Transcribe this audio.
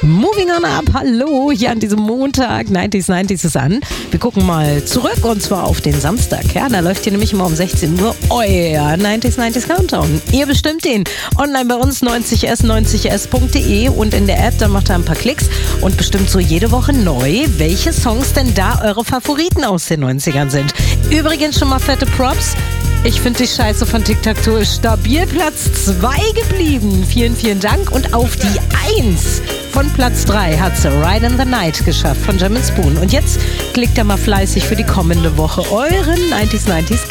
Moving on up, hallo, hier an diesem Montag, 90s ist an. Wir gucken mal zurück und zwar auf den Samstag. Ja, da läuft hier nämlich immer um 16 Uhr euer 90s Countdown. Ihr bestimmt den online bei uns 90s.de und in der App, dann macht ihr ein paar Klicks und bestimmt so jede Woche neu, welche Songs denn da eure Favoriten aus den 90ern sind. Übrigens schon mal fette Props. Ich finde die Scheiße von Tic-Tac-Toe ist stabil Platz 2 geblieben. Vielen Dank. Und auf die 1 von Platz 3 hat sie Ride in the Night geschafft von Jam & Spoon. Und jetzt klickt ihr mal fleißig für die kommende Woche euren 90s